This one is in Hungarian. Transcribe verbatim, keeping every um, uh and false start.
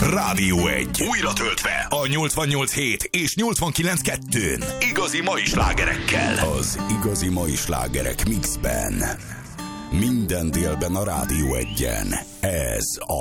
Rádió egy. Újra töltve a nyolcvannyolc hét és nyolcvankilenc kettőn. Igazi mai slágerekkel. Az igazi mai slágerek mixben. Minden délben a Rádió egyen. Ez a